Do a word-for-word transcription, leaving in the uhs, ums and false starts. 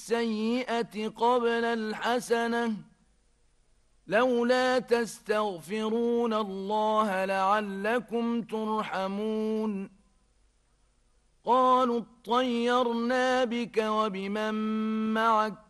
بالسيئة قبل الحسنة لولا تستغفرون الله لعلكم ترحمون قالوا اطيرنا بك وبمن معك